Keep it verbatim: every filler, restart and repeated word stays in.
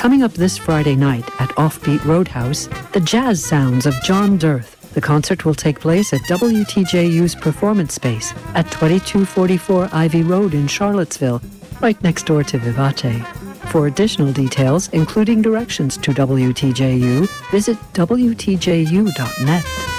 Coming up this Friday night at Offbeat Roadhouse, the jazz sounds of John Dirth. The concert will take place at W T J U's Performance Space at twenty-two forty-four Ivy Road in Charlottesville, right next door to Vivace. For additional details, including directions to W T J U, visit W T J U dot net.